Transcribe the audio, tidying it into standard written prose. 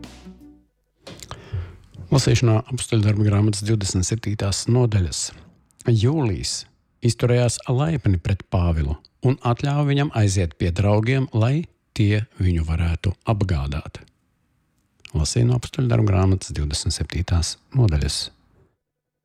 Lasīšanā Apostoļu darbu grāmatas 27. nodaļas. Jūlijs izturējās laipni pret Pāvilu un atļāva viņam aiziet pie draugiem, lai tie viņu varētu apgādāt. Lasīju no Apostoļu darbu grāmatas 27. nodaļas.